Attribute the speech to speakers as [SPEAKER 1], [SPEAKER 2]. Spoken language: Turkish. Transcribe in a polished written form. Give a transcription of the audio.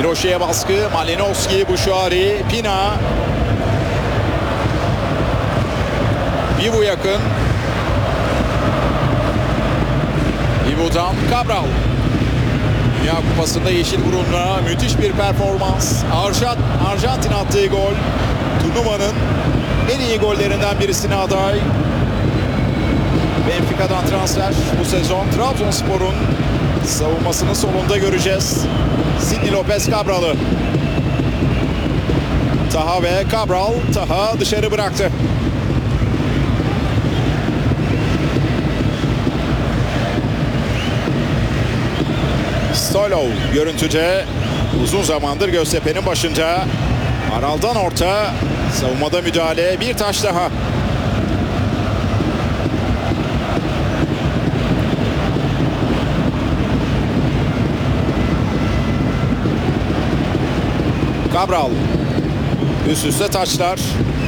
[SPEAKER 1] Miroşe'ye baskı. Malinovski, Buşari, Pina. Vivu yakın. Vivu'dan Cabral. Dünya Kupası'nda Yeşilburun'la müthiş bir performans. Arjantin attığı gol turnuvanın en iyi gollerinden birisine aday. Benfica'dan transfer bu sezon. Trabzonspor'un savunmasının solunda göreceğiz. Sidney Lopez Cabral'ı. Taha ve Cabral. Taha dışarı bıraktı. Stolov görüntüde, uzun zamandır Göztepe'nin başında. Aral'dan orta, savunmada müdahale, bir taş daha. Cabral. Üst üste taçlar.